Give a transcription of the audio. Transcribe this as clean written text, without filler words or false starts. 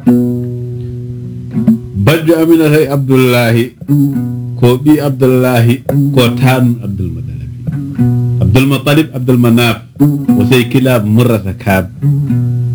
bajjo Aminata Abdullahi ko ɓi Abdullahi ko tan Abdul Muttalib Abdul Manaf o sey kilab murrata kab